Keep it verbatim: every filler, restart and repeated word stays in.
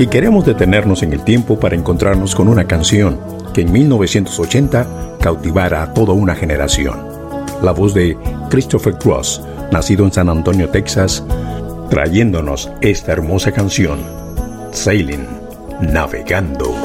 Y queremos detenernos en el tiempo para encontrarnos con una canción que en mil novecientos ochenta cautivara a toda una generación. La voz de Christopher Cross, nacido en San Antonio, Texas, trayéndonos esta hermosa canción, Sailing, navegando.